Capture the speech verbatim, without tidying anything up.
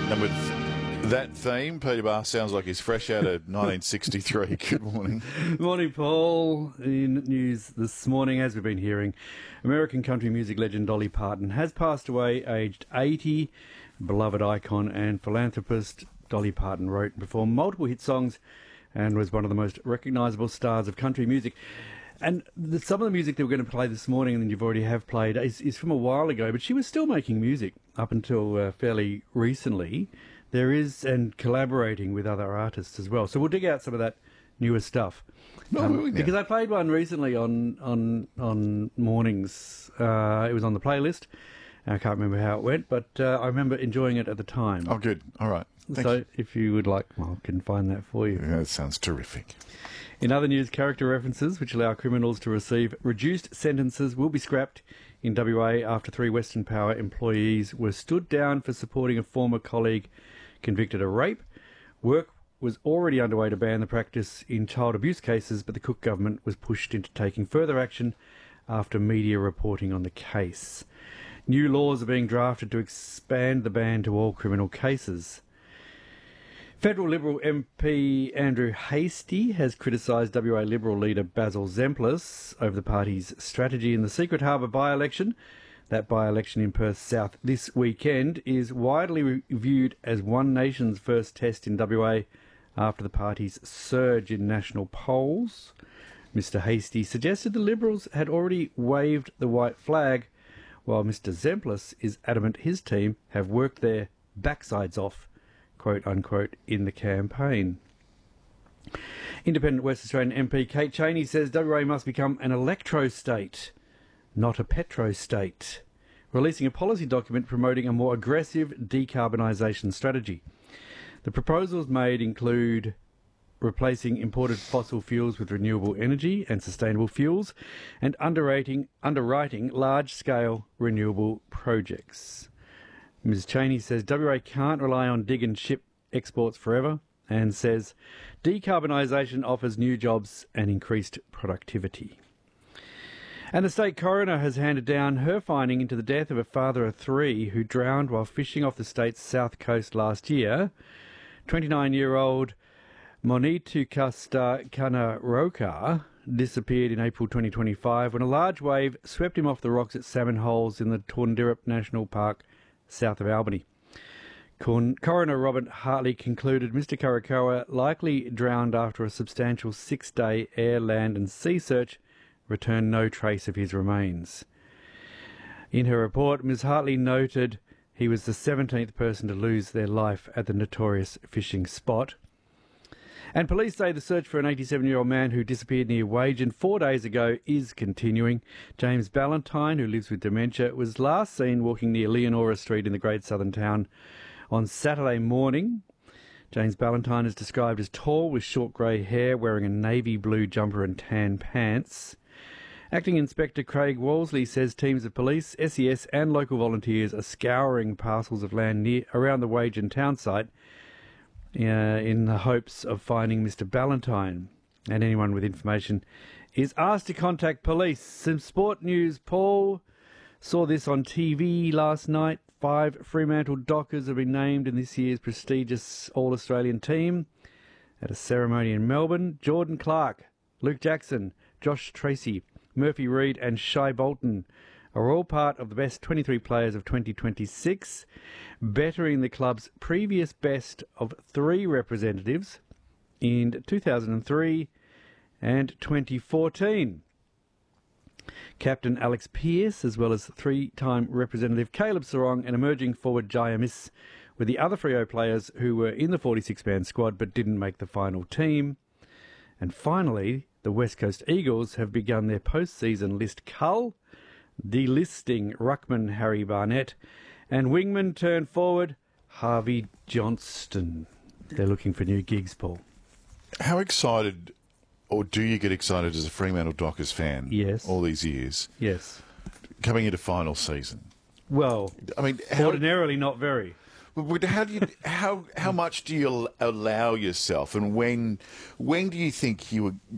And with that theme, Peter Barr sounds like he's fresh out of nineteen sixty-three. Good morning. Morning, Paul. In news this morning, as we've been hearing, American country music legend Dolly Parton has passed away aged eighty. Beloved icon and philanthropist Dolly Parton wrote and performed multiple hit songs and was one of the most recognisable stars of country music. And the, some of the music that we're going to play this morning, and you've already have played, is, is from a while ago, but she was still making music up until uh, fairly recently. There is, and collaborating with other artists as well. So we'll dig out some of that newer stuff. No, um, because I played one recently on on on mornings. Uh, it was on the playlist. I can't remember how it went, but uh, I remember enjoying it at the time. Oh, good. All right. Thank so you. if you would like, well, I can find that for you. Yeah, that sounds terrific. In other news, character references which allow criminals to receive reduced sentences will be scrapped in W A after three Western Power employees were stood down for supporting a former colleague convicted of rape. Work was already underway to ban the practice in child abuse cases, but the Cook government was pushed into taking further action after media reporting on the case. New laws are being drafted to expand the ban to all criminal cases. Federal Liberal M P Andrew Hastie has criticised W A Liberal leader Basil Zemplis over the party's strategy in the Secret Harbour by-election. That by-election in Perth South this weekend is widely re- viewed as One Nation's first test in W A after the party's surge in national polls. Mister Hastie suggested the Liberals had already waved the white flag, while Mister Zemplis is adamant his team have worked their backsides off, quote-unquote, in the campaign. Independent West Australian M P Kate Chaney says W A must become an electro-state, not a petro-state, releasing a policy document promoting a more aggressive decarbonisation strategy. The proposals made include replacing imported fossil fuels with renewable energy and sustainable fuels, and underwriting, underwriting large-scale renewable projects. Miz Chaney says W A can't rely on dig and ship exports forever, and says decarbonisation offers new jobs and increased productivity. And the state coroner has handed down her finding into the death of a father of three who drowned while fishing off the state's south coast last year. twenty-nine-year-old Monitukasta Kanaroka disappeared in April twenty twenty-five when a large wave swept him off the rocks at Salmon Holes in the Torndirrup National Park, south of Albany. Coroner Robert Hartley concluded Mister Karakoa likely drowned after a substantial six-day air, land and sea search returned no trace of his remains. In her report, Miz Hartley noted he was the seventeenth person to lose their life at the notorious fishing spot. And police say the search for an eighty-seven-year-old man who disappeared near Wagen four days ago is continuing. James Ballantyne, who lives with dementia, was last seen walking near Leonora Street in the Great Southern Town on Saturday morning. James Ballantyne is described as tall with short grey hair, wearing a navy blue jumper and tan pants. Acting Inspector Craig Wolseley says teams of police, S E S and local volunteers are scouring parcels of land near around the Wagen town site uh, in the hopes of finding Mister Ballantyne. And anyone with information is asked to contact police. Some sport news. Paul saw this on T V last night. Five Fremantle Dockers have been named in this year's prestigious All-Australian team at a ceremony in Melbourne. Jordan Clark, Luke Jackson, Josh Tracy, Murphy Reid and Shai Bolton are all part of the best twenty-three players of twenty twenty-six, bettering the club's previous best of three representatives in two thousand three and twenty fourteen. Captain Alex Pearce, as well as three-time representative Caleb Sarong and emerging forward Jaya Miss, were the other Freo players who were in the forty-six man squad but didn't make the final team. And finally, the West Coast Eagles have begun their post-season list cull, delisting ruckman Harry Barnett and wingman turned forward Harvey Johnston. They're looking for new gigs, Paul. How excited, or do you get excited as a Fremantle Dockers fan? Yes. All these years. Yes. Coming into final season. Well, I mean, how, ordinarily not very. But how do you how how much do you allow yourself, and when when do you think you were